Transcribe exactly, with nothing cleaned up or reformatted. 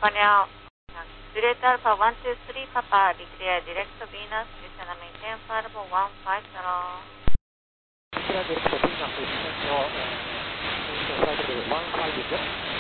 Daniel. Juliet Alpha one two three Papa, declare direct to Venus, descend maintain flight level one five zero. Declare direct to Venus, descend to flight level one five zero.